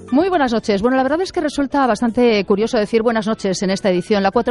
Muy buenas noches. Bueno, la verdad es que resulta bastante curioso decir buenas noches en esta edición, la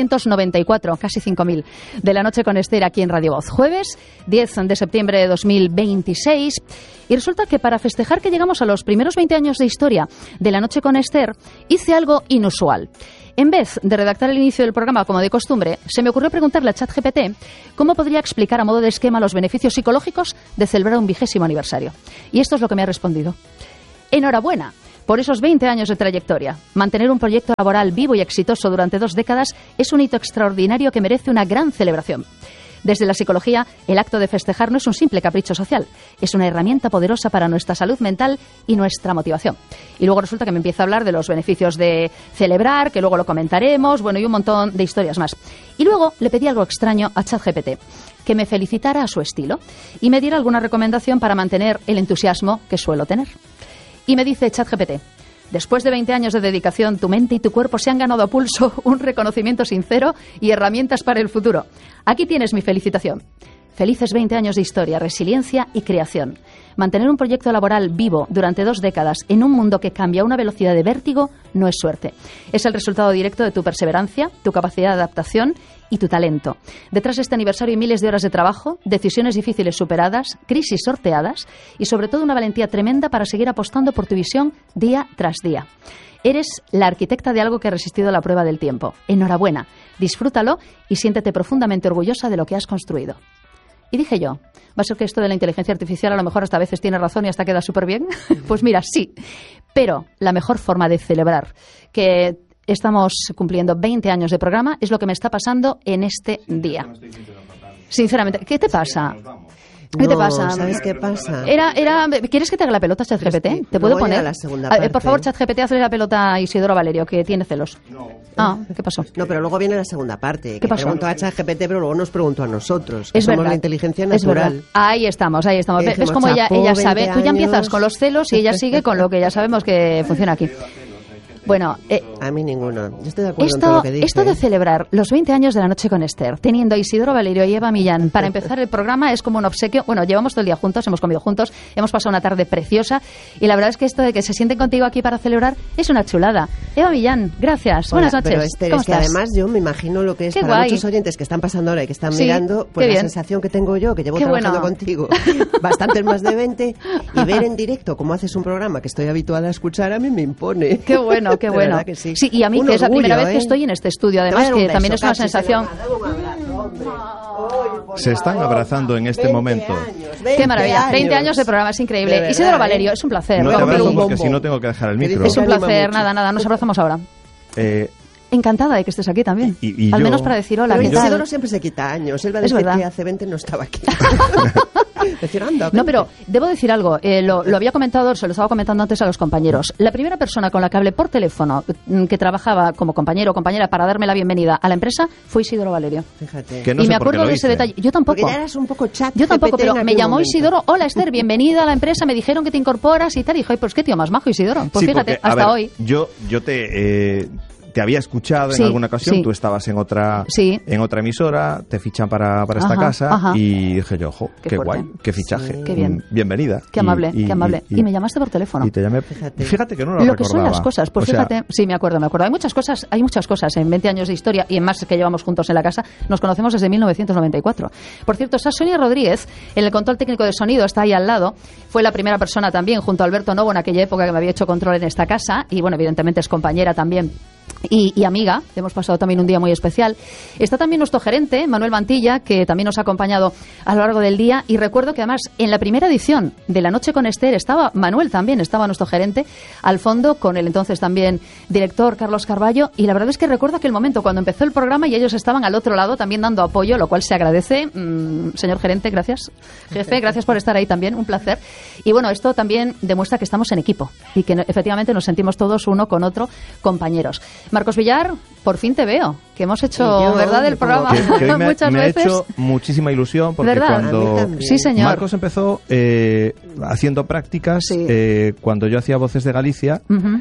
4.994, casi 5.000, de La Noche con Esther aquí en Radio Voz. Jueves 10 de septiembre de 2026. Y resulta que para festejar que llegamos a los primeros 20 años de historia de La Noche con Esther, hice algo inusual. En vez de redactar el inicio del programa como de costumbre, se me ocurrió preguntarle a ChatGPT cómo podría explicar a modo de esquema los beneficios psicológicos de celebrar un 20º aniversario. Y esto es lo que me ha respondido. Enhorabuena por esos 20 años de trayectoria. Mantener un proyecto laboral vivo y exitoso durante 2 décadas es un hito extraordinario que merece una gran celebración. Desde la psicología, el acto de festejar no es un simple capricho social, es una herramienta poderosa para nuestra salud mental y nuestra motivación. Y luego resulta que me empieza a hablar de los beneficios de celebrar, que luego lo comentaremos, bueno, y un montón de historias más. Y luego le pedí algo extraño a ChatGPT, que me felicitara a su estilo y me diera alguna recomendación para mantener el entusiasmo que suelo tener. Y me dice ChatGPT: después de 20 años de dedicación, tu mente y tu cuerpo se han ganado a pulso un reconocimiento sincero y herramientas para el futuro. Aquí tienes mi felicitación. Felices 20 años de historia, resiliencia y creación. Mantener un proyecto laboral vivo durante 2 décadas en un mundo que cambia a una velocidad de vértigo no es suerte. Es el resultado directo de tu perseverancia, tu capacidad de adaptación y tu talento. Detrás de este aniversario hay miles de horas de trabajo, decisiones difíciles superadas, crisis sorteadas y sobre todo una valentía tremenda para seguir apostando por tu visión día tras día. Eres la arquitecta de algo que ha resistido a la prueba del tiempo. Enhorabuena, disfrútalo y siéntete profundamente orgullosa de lo que has construido. Y dije yo, ¿va a ser que esto de la inteligencia artificial a lo mejor hasta a veces tiene razón y hasta queda súper bien? Pues mira, sí. Pero la mejor forma de celebrar que estamos cumpliendo 20 años de programa es lo que me está pasando en este día. Sinceramente, ¿qué te pasa? ¿Qué te pasa? ¿Sabes qué pasa? ¿Quieres que te haga la pelota, ChatGPT? ¿Te puedo poner? A la segunda parte. Por favor, ChatGPT, hazle la pelota a Isidoro Valerio, que tiene celos. No. Ah, ¿qué pasó? No, pero luego viene la segunda parte. ¿Qué pasó? Preguntó a ChatGPT, pero luego nos preguntó a nosotros. Es somos verdad. La inteligencia natural. Es ahí estamos. ¿Ves cómo ella sabe? Tú ya empiezas con los celos y ella sigue con lo que ya sabemos que funciona aquí. Bueno, a mí ninguno. Yo estoy de acuerdo con todo lo que dice. Esto de celebrar los 20 años de La Noche con Esther, teniendo a Isidoro Valerio y Eva Millán para empezar el programa, es como un obsequio. Bueno, llevamos todo el día juntos, hemos comido juntos, hemos pasado una tarde preciosa y la verdad es que esto de que se sienten contigo aquí para celebrar es una chulada. Eva Millán, gracias. Hola, buenas noches. Pero Esther, ¿Cómo es que estás? además yo me imagino lo que es Qué para guay. muchos oyentes que están pasando ahora y que están Sí, mirando, pues qué la bien. sensación que tengo yo, que llevo Qué trabajando bueno. contigo bastantes más de 20, y ver en directo cómo haces un programa que estoy habituada a escuchar, a mí me impone. Qué bueno, qué De bueno. verdad que sí. Sí, y a mí Un que es la orgullo, primera vez que ¿eh? estoy en este estudio, Te voy a además, dar un que beso, también es una Cachi, sensación. Dame un abrazo, hombre. Ay, por Se están favor. abrazando en este 20 momento. años, Qué maravilla. 20 años de años. programa, es De increíble. verdad, Isidoro ¿eh? Valerio, es un placer. No te Romper abrazo un porque bombo. si no tengo que dejar el ¿Qué micro. dices? Es un Anima placer, mucho. nada, nos abrazamos ahora. Eh, Encantada de que estés aquí también. Y Al yo- menos para decir hola, Pero ¿qué tal? Isidoro siempre se quita años. Él va a Es decir verdad. que hace 20 no estaba aquí. Decir, anda, No, 20. pero debo decir algo. Lo había comentado, se lo estaba comentando antes a los compañeros. La primera persona con la que hablé por teléfono que trabajaba como compañero o compañera para darme la bienvenida a la empresa fue Isidoro Valerio. Fíjate. Que no y sé me por qué acuerdo lo de ese hice. detalle. Yo tampoco. Porque ya eras un poco chat. Yo tampoco, GPT pero en me aquel llamó momento. Isidoro. Hola, Esther, bienvenida a la empresa. Me dijeron que te incorporas y tal. Y dije, pues qué tío más majo, Isidoro. Pues Sí, fíjate, porque, a hasta ver, hoy. Yo te había escuchado Sí, en alguna ocasión, sí. tú estabas en otra Sí. emisora, te fichan para esta Ajá, casa ajá. y dije yo, ojo, Qué qué fuerte. guay, qué fichaje, Qué bien. Bienvenida. Qué amable, qué amable. Y me llamaste por teléfono. Y te llamé. Fíjate. Fíjate que no lo Lo que recordaba. son las cosas, pues O sea, fíjate, sí, me acuerdo. Hay muchas cosas en 20 años de historia y en más que llevamos juntos en la casa. Nos conocemos desde 1994. Por cierto, está Sonia Rodríguez en el control técnico de sonido, está ahí al lado. Fue la primera persona también, junto a Alberto Novo, en aquella época que me había hecho control en esta casa. Y bueno, evidentemente es compañera también. Y amiga, hemos pasado también un día muy especial. Está también nuestro gerente, Manuel Mantilla, que también nos ha acompañado a lo largo del día. Y recuerdo que además en la primera edición de La Noche con Esther estaba Manuel también, estaba nuestro gerente al fondo con el entonces también director Carlos Carballo. Y la verdad es que recuerdo aquel momento cuando empezó el programa y ellos estaban al otro lado también dando apoyo, lo cual se agradece. Señor gerente, gracias. Jefe, gracias por estar ahí también, un placer. Y bueno, esto también demuestra que estamos en equipo y que efectivamente nos sentimos todos uno con otro compañeros. Marcos Villar, por fin te veo. que hemos hecho, yo, ¿verdad?, del programa que hoy muchas me ha veces. hecho muchísima ilusión porque ¿Verdad? A mí cuando también. Sí, señor. Marcos empezó haciendo prácticas Sí. cuando yo hacía Voces de Galicia Ujú.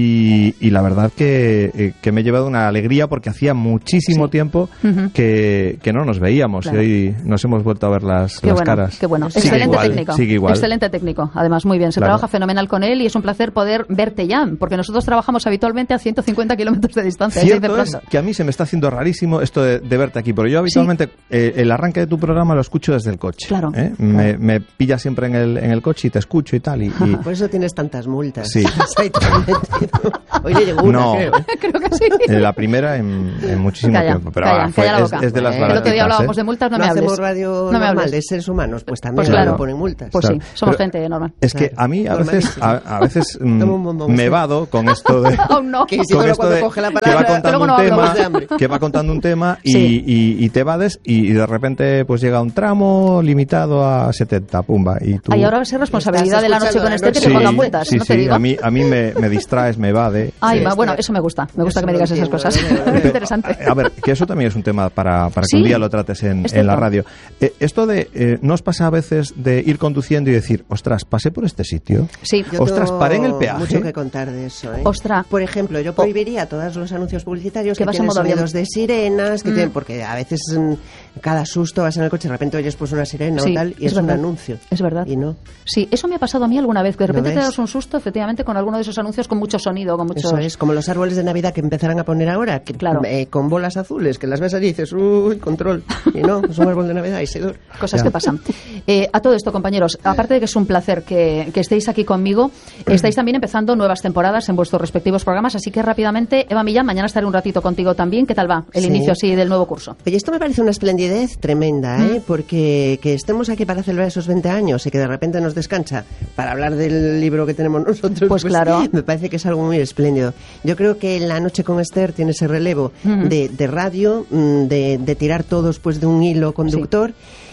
y la verdad que me he llevado una alegría porque hacía muchísimo Sí. tiempo Ujú. que no nos veíamos Claro. y hoy nos hemos vuelto a ver las Qué bueno, caras. qué bueno. Sigue Excelente igual, técnico. sigue igual. Excelente técnico. Además, muy bien. Se Claro. trabaja fenomenal con él y es un placer poder verte ya, porque nosotros trabajamos habitualmente a 150 kilómetros de distancia. Se dice Cierto es pronto. que a mí se me está haciendo rarísimo esto de verte aquí, pero yo habitualmente el arranque de tu programa lo escucho desde el coche. Claro. Me pilla siempre en el coche y te escucho y tal. Y Por eso tienes tantas multas. Sí. Ahí te has metido. Hoy le llegó una, No. creo. Creo que sí. la primera en muchísimo Calla, tiempo. Pero calla, fue- calla la boca. es de las El otro día El otro día baratitas, hablábamos ¿eh? de multas, no No me hables. hacemos radio No me normal hables. de seres humanos, pues también Pues claro. nos ponen multas. Pues sí, Claro. somos Pero- gente normal. Es que Claro. a mí a veces, Normalísimo. a veces Toma un bombón, me usted. vado con esto de... Aún no. Que Isidoro con esto cuando de coge la que va palabra, contando luego un no tema, hablamos de hambre. que va contando un tema Sí. y te vades y de repente pues llega un tramo limitado a 70, pumba, y tú... Ay, ahora va a ser responsabilidad de la noche con este que Sí, te pongan multas, sí, no te sí, digo. a mí me distraes, me evade. Ay, Sí, bueno, este- eso me gusta. Me gusta Eso que me lo digas esas entiendo, cosas. vale, vale. Es interesante. A ver, que eso también es un tema para que Sí, un día lo trates en es la cierto. radio. Esto de, ¿no os pasa a veces de ir conduciendo y decir, ostras, pasé por este sitio? Sí. Yo Ostras, tengo paré en el peaje. mucho que contar de eso, ¿eh? Ostras. Por ejemplo, yo prohibiría todos los anuncios publicitarios Que que vas en tienen modo avión. sonidos de sirenas, que tienen, porque a veces cada susto vas en el coche, de repente oyes pues una sirena Sí, o tal, y es es un verdad. anuncio. Es verdad. Y no. Sí, eso me ha pasado a mí alguna vez, que de repente te ves? das un susto, efectivamente, con alguno de esos anuncios con mucho sonido, con mucho... Eso es, como los árboles de Navidad que empezarán a poner ahora, que, Claro. con bolas azules, que las ves allí y dices, uy, control. Y no, es un árbol de Navidad, Isidoro. Cosas Ya. que pasan. A todo esto, compañeros, aparte de que es un placer que estéis aquí conmigo, estáis también empezando nuevas temporadas en vuestros respectivos programas, así que rápidamente, Eva Millán, mañana estaré un ratito contigo también. ¿Qué tal va el Sí. inicio así del nuevo curso? Oye, esto me parece una esplendidez tremenda, ¿eh? Porque que estemos aquí para celebrar esos 20 años y que de repente nos descansa para hablar del libro que tenemos nosotros, Pues claro. me parece que es algo muy espléndido. Yo creo que La Noche con Esther tiene ese relevo de radio, de tirar todos pues de un hilo conductor.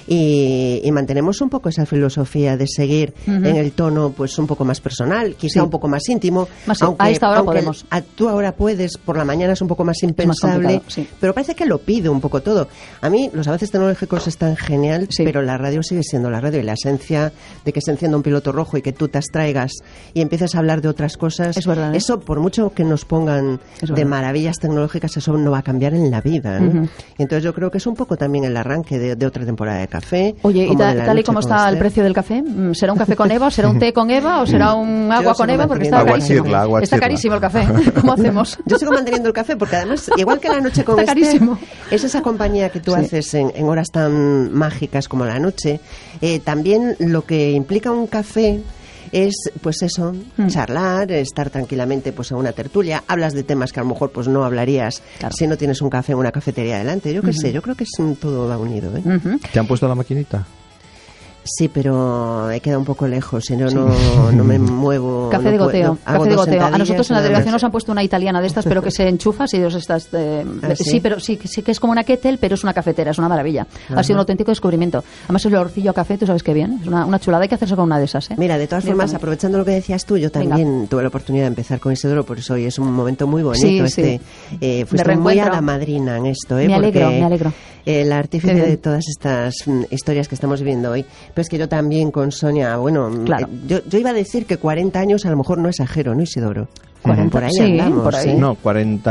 Y mantenemos un poco esa filosofía de seguir en el tono pues un poco más personal, quizá Sí. un poco más íntimo. Más- a esta hora podemos. Tú ahora puedes, por la mañana es un poco más impensable, complicado, sí. pero parece que lo pide un poco todo. A mí los avances tecnológicos están genial, Sí. pero la radio sigue siendo la radio y la esencia de que se encienda un piloto rojo y que tú te abstraigas y empieces a hablar de otras cosas. Es verdad, ¿eh? Eso, por mucho que nos pongan Es de verdad. maravillas tecnológicas, eso no va a cambiar en la vida, ¿no? Y entonces yo creo que es un poco también el arranque de otra temporada de Café. Oye, ¿y como de La tal y Noche como con está el Esther. precio del café? ¿Será un café con Eva? ¿Será un té con Eva? ¿O será un agua Yo con sigo Eva? Porque está manteniendo- carísimo. Agua chirla, agua Está chirla. carísimo el café. ¿Cómo hacemos? Yo sigo manteniendo el café porque además, igual que La Noche con Está Esther, carísimo. es esa compañía que tú Sí. haces en horas tan mágicas como la noche. También lo que implica un café es pues eso, charlar, estar tranquilamente pues en una tertulia, hablas de temas que a lo mejor pues no hablarías Claro. si no tienes un café en una cafetería delante. Yo qué sé, yo creo que todo va unido, ¿eh? Ujú. ¿Te han puesto la maquinita? Sí, pero he quedado un poco lejos, si no, no me muevo. Café no de puedo- goteo, no, hago café de dos goteo. A sentadillas, nosotros en la nada delegación más. nos han puesto una italiana de estas, pero que se enchufa si Dios estás... ¿sí? Sí, pero sí que es como una kettle, pero es una cafetera, es una maravilla. Ha sido un auténtico descubrimiento. Además el olorcillo a café, tú sabes qué bien, es una chulada, hay que hacerse con una de esas, ¿eh? Mira, de todas formas, Directamente. aprovechando lo que decías tú, yo también tuve la oportunidad de empezar con Isidoro, por eso hoy es un momento muy bonito. Sí, Fuiste De muy reencuentro. hada madrina en esto, ¿eh? Me alegro, Porque me alegro. El artífice Qué bien. de todas estas historias que estamos viviendo hoy. Pero es que yo también con Sonia, bueno, Claro. yo iba a decir que 40 años a lo mejor no exagero, ¿no, Isidoro? 40, por ahí sí, andamos, por ahí. ¿eh? No,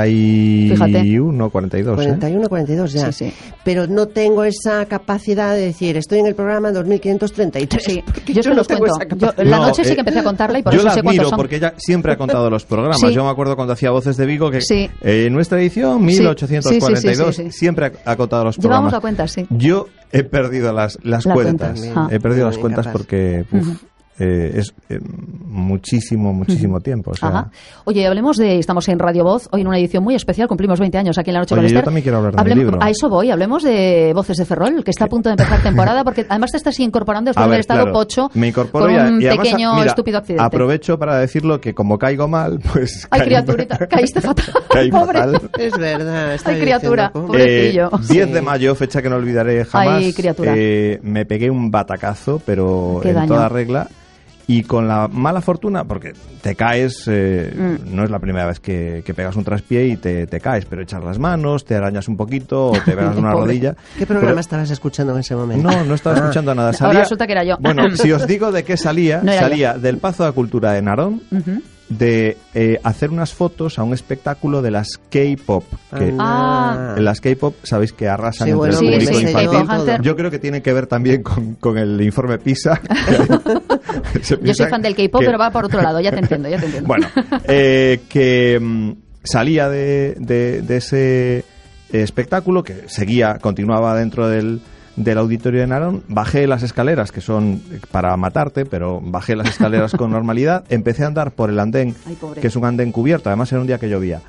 41, 42. 41, 42 ya. Sí, sí. Pero no tengo esa capacidad de decir, estoy en el programa 2533. Sí, Porque yo es que no los tengo cuento. esa Yo, capacidad. la No, noche sí que empecé a contarla y por yo eso la sé cuántos admiro son. porque ella siempre ha contado los programas. Sí. Yo me acuerdo cuando hacía Voces de Vigo que Sí. en nuestra edición 1842 sí, sí. siempre ha contado los Llevamos programas. la cuenta, sí. Yo he perdido las La cuentas. cuenta. He perdido las Muy cuentas capaz. porque es muchísimo tiempo. O sea, Ajá. Oye, hablemos de... Estamos en Radio Voz, hoy en una edición muy especial, cumplimos 20 años aquí en La Noche Oye, con yo Esther. también quiero hablar de mi libro. A eso voy, hablemos de Voces de Ferrol, que está a punto de empezar temporada, porque además te estás incorporando después a de haber ver, estado claro, pocho me incorporo con un y además, pequeño mira, estúpido accidente. aprovecho para decirlo que como caigo mal, pues... Ay, caí- criaturita, caíste fatal. caí Pobre. fatal. Es verdad. estaba Ay, criatura. diciendo, Pobrecillo. 10 de mayo, fecha que no olvidaré jamás. Ay, criatura. Me pegué un batacazo, pero Qué en daño. toda regla. Y con la mala fortuna, porque te caes, no es la primera vez que pegas un traspié y te caes, pero echas las manos, te arañas un poquito o te pegas una rodilla. ¿Qué programa estabas escuchando en ese momento? No estaba escuchando nada. Ahora resulta que era yo. Bueno, si os digo de qué salía, salía del Pazo de Cultura de Narón, de hacer unas fotos a un espectáculo de las K-pop. En las K-pop sabéis que arrasan entre el público infantil. Yo creo que tiene que ver también con el informe PISA. Yo soy fan del K-pop, pero va por otro lado, ya te entiendo. Bueno, que salía de ese espectáculo, que continuaba dentro del auditorio de Narón, bajé las escaleras, que son para matarte, pero bajé las escaleras con normalidad, empecé a andar por el andén, que es un andén cubierto, además era un día que llovía.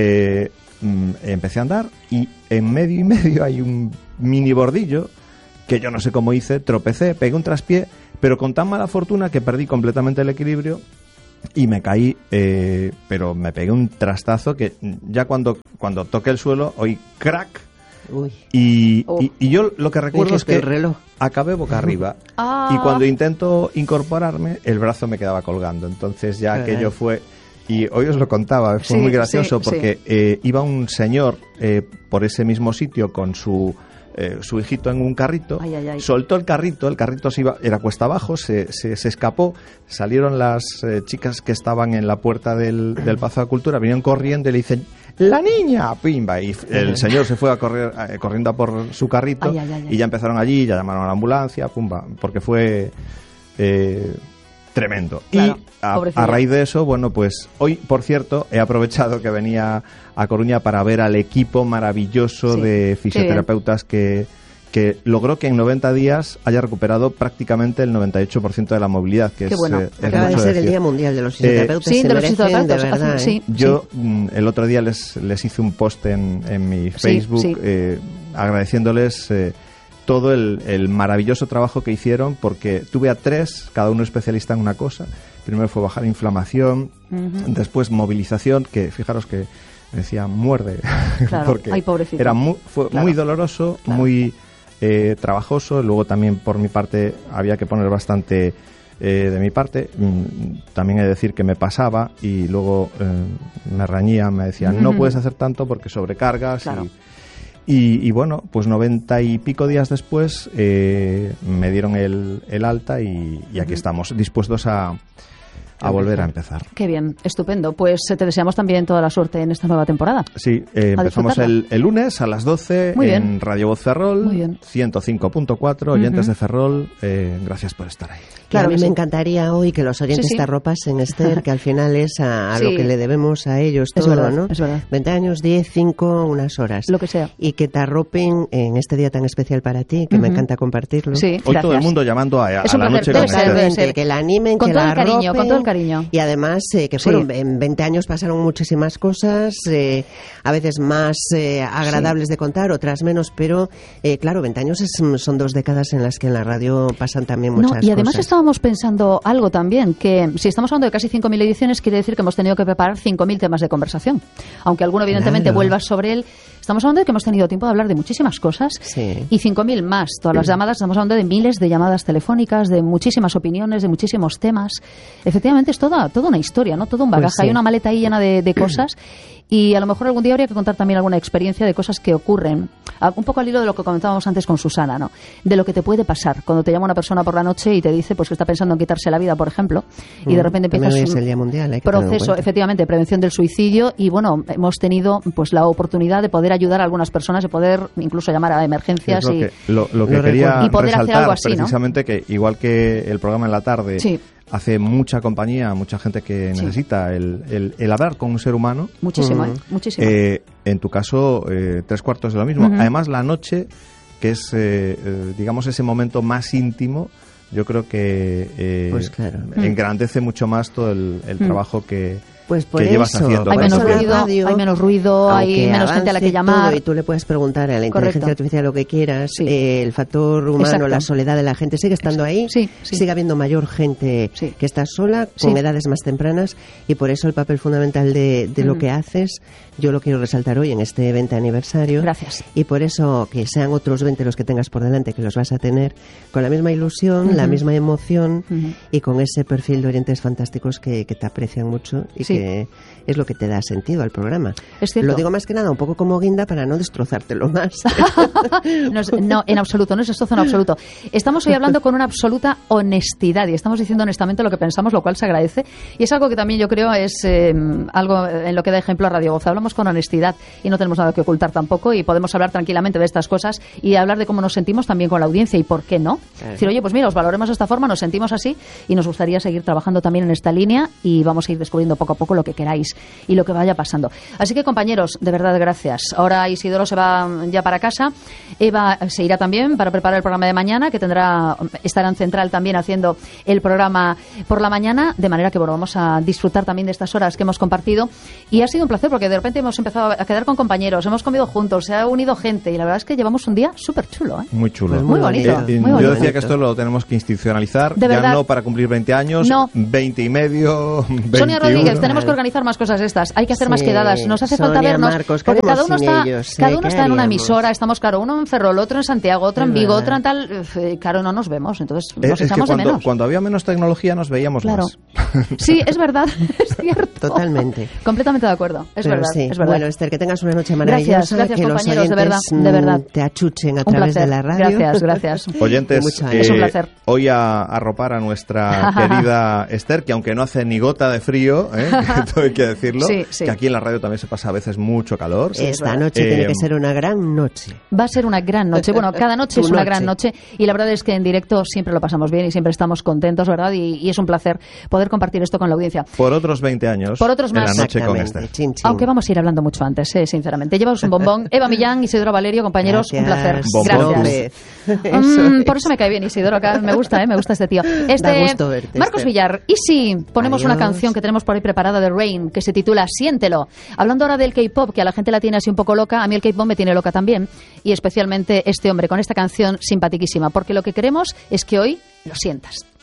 Empecé a andar y en medio y medio hay un mini bordillo que yo no sé cómo hice, tropecé, pegué un traspié, pero con tan mala fortuna que perdí completamente el equilibrio y me caí, pero me pegué un trastazo que ya cuando toqué el suelo oí crack. Uy. Y yo lo que recuerdo es que el reloj acabé boca arriba y cuando intento incorporarme el brazo me quedaba colgando, entonces ya aquello fue, y hoy os lo contaba, fue muy gracioso porque iba un señor por ese mismo sitio con su hijito en un carrito, soltó el carrito era cuesta abajo, se escapó, salieron las chicas que estaban en la puerta del Pazo de Cultura, vinieron corriendo y le dicen ¡la niña! ¡Pimba! Y el señor se fue corriendo a por su carrito y ya empezaron allí, ya llamaron a la ambulancia, ¡pumba! Porque fue tremendo. Claro, y a raíz de eso, bueno, pues hoy, por cierto, he aprovechado que venía a Coruña para ver al equipo maravilloso de fisioterapeutas que logró que en 90 días haya recuperado prácticamente el 98% de la movilidad, que acaba de ser el Día Mundial de los Fisioterapeutas. Sí, de los fisioterapeutas, de verdad, Yo el otro día les hice un post en mi Facebook agradeciéndoles todo el maravilloso trabajo que hicieron, porque tuve a 3, cada uno especialista en una cosa. Primero fue bajar inflamación, después movilización, que fijaros que decía muerde, porque era fue muy doloroso, muy trabajoso. Luego también por mi parte había que poner bastante de mi parte. También he de decir que me pasaba y luego me reñían, me decían no puedes hacer tanto porque sobrecargas. Y bueno, pues 90 y pico días después me dieron el alta y aquí estamos, dispuestos a volver a empezar. Qué bien, estupendo. Pues te deseamos también toda la suerte en esta nueva temporada. Sí, empezamos el lunes a las 12 en Radio Voz Ferrol, 105.4, oyentes de Ferrol, gracias por estar ahí. Claro, a mí me encantaría hoy que los oyentes te arropasen, Esther, que al final es a lo que le debemos a ellos todo, verdad, ¿no? Es verdad. 20 años, 10, 5, unas horas. Lo que sea. Y que te arropen en este día tan especial para ti, que me encanta compartirlo. Sí, hoy gracias. todo el mundo llamando a la noche con Esther. Que la animen, con que todo la arropen. Con todo el cariño. Y además que fueron en 20 años pasaron muchísimas cosas, a veces más agradables de contar, otras menos, pero claro, 20 años son 2 décadas en las que en la radio pasan también muchas cosas. Y además estábamos pensando algo también, que si estamos hablando de casi 5.000 ediciones, quiere decir que hemos tenido que preparar 5.000 temas de conversación. Aunque alguno evidentemente vuelva sobre él, estamos hablando de que hemos tenido tiempo de hablar de muchísimas cosas y 5.000 más. Todas las llamadas, estamos hablando de miles de llamadas telefónicas, de muchísimas opiniones, de muchísimos temas. Efectivamente es toda una historia, ¿no? Todo un bagaje. Hay una maleta ahí llena de cosas y a lo mejor algún día habría que contar también alguna experiencia de cosas que ocurren. Un poco al hilo de lo que comentábamos antes con Susana, ¿no? De lo que te puede pasar cuando te llama una persona por la noche y te dice pues que está pensando en quitarse la vida, por ejemplo, y de repente empiezas el Día Mundial, proceso, efectivamente, de prevención del suicidio y bueno, hemos tenido pues la oportunidad de poder ayudar a algunas personas, de poder incluso llamar a emergencias lo que quería y poder resaltar hacer algo así, precisamente, ¿no? Que igual que el programa en la tarde hace mucha compañía, mucha gente que necesita el hablar con un ser humano. Muchísimo, muchísimo. En tu caso, 3/4 de lo mismo. Además, la noche, que es, digamos, ese momento más íntimo, yo creo que engrandece mucho más todo el trabajo que Pues por que llevas eso, haciendo. Hay menos ruido, hay aunque menos gente a la que llamar. Todo, y tú le puedes preguntar a la inteligencia artificial lo que quieras. Sí. El factor humano, Exacto. la soledad de la gente sigue estando ahí. Sí. Sigue habiendo mayor gente que está sola, con edades más tempranas, y por eso el papel fundamental de lo que haces, yo lo quiero resaltar hoy en este 20 aniversario. Gracias. Y por eso que sean otros 20 los que tengas por delante, que los vas a tener con la misma ilusión, la misma emoción y con ese perfil de oyentes fantásticos que te aprecian mucho y que es lo que te da sentido al programa. Es cierto. Lo digo más que nada un poco como guinda para no destrozártelo más. No, en absoluto, no es destrozo en absoluto. Estamos hoy hablando con una absoluta honestidad y estamos diciendo honestamente lo que pensamos, lo cual se agradece. Y es algo que también yo creo es algo en lo que da ejemplo a Radio Voz. Hablamos con honestidad y no tenemos nada que ocultar tampoco y podemos hablar tranquilamente de estas cosas y hablar de cómo nos sentimos también con la audiencia y por qué no. Decir, oye, pues mira, os valoremos de esta forma, nos sentimos así y nos gustaría seguir trabajando también en esta línea y vamos a ir descubriendo poco a poco lo que queráis y lo que vaya pasando. Así que, compañeros, de verdad, gracias. Ahora Isidoro se va ya para casa. Eva se irá también para preparar el programa de mañana, que estará en Central también haciendo el programa por la mañana, de manera que vamos a disfrutar también de estas horas que hemos compartido. Y ha sido un placer porque de repente hemos empezado a quedar con compañeros, hemos comido juntos, se ha unido gente y la verdad es que llevamos un día súper chulo. Muy chulo. Pues muy bonito. Muy bonito. Yo decía que esto lo tenemos que institucionalizar, de ya verdad. no para cumplir 20 años, No. 20 y medio, 21. Sonia Rodríguez, tenemos que organizar más cosas estas. Hay que hacer más quedadas. Nos hace falta Sonia, vernos. Marcos, porque cada uno ellos, está en una haríamos? emisora. Estamos, claro, uno en Ferrol, otro en Santiago, otro en Vigo, otro en tal. Claro, no nos vemos. Entonces nos Es que echamos de menos. cuando había menos tecnología nos veíamos Claro. más. Sí, es verdad. Es cierto. Totalmente. Completamente de acuerdo. Es Pero verdad. sí. Es verdad. Bueno, Esther, que tengas una noche maravillosa. Gracias, que los compañeros, oyentes de verdad. te achuchen a Un través placer. de la radio. Gracias. Oyentes, Mucho ánimo. Es un placer. hoy a arropar a nuestra querida Esther, que aunque no hace ni gota de frío, esto hay que decirlo, Sí. que aquí en la radio también se pasa a veces mucho calor. Esta noche tiene que ser una gran noche. Va a ser una gran noche. Bueno, cada noche es una gran noche y la verdad es que en directo siempre lo pasamos bien y siempre estamos contentos, ¿verdad? Y es un placer poder compartir esto con la audiencia. Por otros 20 años. Por otros más. En la noche con Exactamente. Esther. Chin, chin. Aunque vamos a ir hablando mucho antes, sinceramente. Llevaos un bombón. Eva Millán, Isidoro Valerio, compañeros, un placer. Bombón. Gracias. Eso Por eso me cae bien Isidoro, acá me gusta este tío. Da gusto verte, Marcos Esther. Villar, y si ponemos una Adiós. canción que tenemos por ahí preparada de Rain, que se titula Siéntelo. Hablando ahora del K-pop, que a la gente la tiene así un poco loca, a mí el K-pop me tiene loca también, y especialmente este hombre con esta canción simpaticísima, porque lo que queremos es que hoy lo sientas.